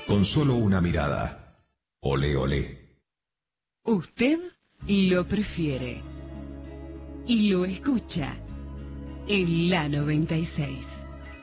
con solo una mirada. Olé, olé. Usted lo prefiere y lo escucha en la 96.